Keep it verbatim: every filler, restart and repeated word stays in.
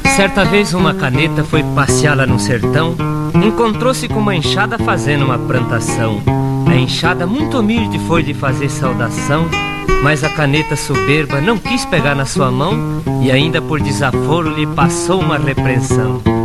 Certa vez uma caneta foi passear lá no sertão. Encontrou-se com uma enxada fazendo uma plantação. A enxada muito humilde foi lhe fazer saudação, mas a caneta soberba não quis pegar na sua mão e ainda por desaforo lhe passou uma repreensão.